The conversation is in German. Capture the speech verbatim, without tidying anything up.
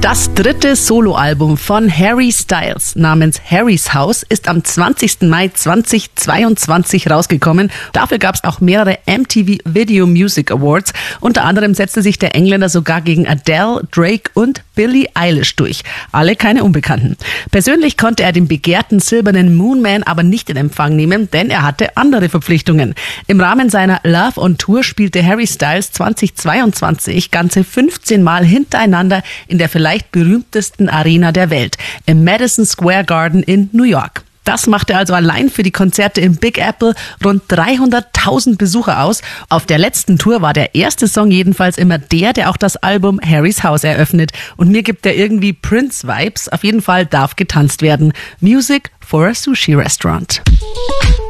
Das dritte Soloalbum von Harry Styles namens Harry's House ist am zwanzigsten Mai zweitausendzweiundzwanzig rausgekommen. Dafür gab es auch mehrere M T V Video Music Awards. Unter anderem setzte sich der Engländer sogar gegen Adele, Drake und Billie Eilish durch. Alle keine Unbekannten. Persönlich konnte er den begehrten silbernen Moon Man aber nicht in Empfang nehmen, denn er hatte andere Verpflichtungen. Im Rahmen seiner Love on Tour spielte Harry Styles zweitausendzweiundzwanzig ganze fünfzehn Mal hintereinander in der vielleicht berühmtesten Arena der Welt, im Madison Square Garden in New York. Das machte also allein für die Konzerte im Big Apple rund dreihunderttausend Besucher aus. Auf der letzten Tour war der erste Song jedenfalls immer der, der auch das Album Harry's House eröffnet. Und mir gibt er irgendwie Prince-Vibes. Auf jeden Fall darf getanzt werden. Music for a Sushi Restaurant.